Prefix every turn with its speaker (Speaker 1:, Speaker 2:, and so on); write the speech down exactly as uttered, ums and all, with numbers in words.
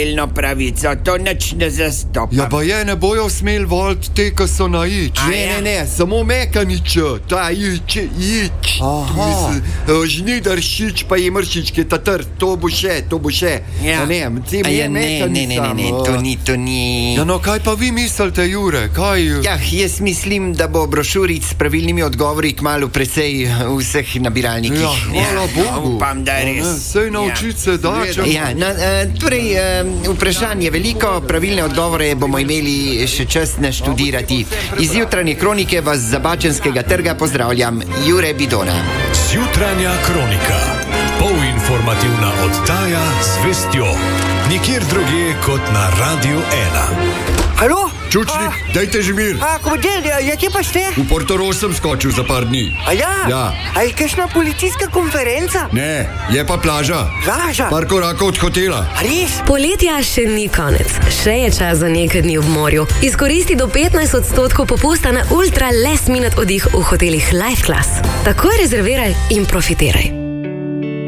Speaker 1: volilno pravico, to nič ne zastopa.
Speaker 2: Ja, pa je, ne bojo smeli voliti te, ki so na ič.
Speaker 1: A
Speaker 2: Ne,
Speaker 1: ja?
Speaker 2: ne, ne, samo mekanič, ta ič, ič.
Speaker 3: Aha.
Speaker 2: Žnidaršič pa je mršič, ki je ta trd, to bo še, to bo še.
Speaker 1: Ja.
Speaker 2: Ne, tem
Speaker 1: A
Speaker 2: je
Speaker 1: ja, ne, ne, ne, ne, ne,
Speaker 2: samo.
Speaker 1: to ni, to ni.
Speaker 2: Ja, no, kaj pa vi mislite, Jure, kaj?
Speaker 1: Ja, jaz mislim, da bo brošuric s pravilnimi odgovori kmalu precej v vseh nabiralnikih.
Speaker 2: Ja, hvala Bogu.
Speaker 1: Upam, da je res.
Speaker 2: A ne, sej naučiti se da, če-
Speaker 1: Ja, na, eh, torej, eh, vprašanje veliko, pravilne odgovore bomo imeli še čas naštudirati. Iz jutranje kronike vas z Zabačenskega trga pozdravljam, Jure Bidona.
Speaker 4: Zjutranja kronika. Polinformativna oddaja z vestjo. Nikjer drugje kot na Radiu ena.
Speaker 3: Halo?
Speaker 2: Čučnik, dajte že mir.
Speaker 3: A, komadel, ja, kje pa ste?
Speaker 2: V Portorož sem skočil za par dni.
Speaker 3: A ja?
Speaker 2: Ja.
Speaker 3: A je kakšna policijska konferenca?
Speaker 2: Ne, je pa plaža.
Speaker 3: Plaža?
Speaker 2: Par korakov od hotela.
Speaker 3: A res?
Speaker 5: Poletja še ni konec, še je čas za nekaj dni v morju. Izkoristi do petnajst odstotkov popusta na ultra last minute oddih v hotelih Life Class. Takoj rezerviraj in profitiraj.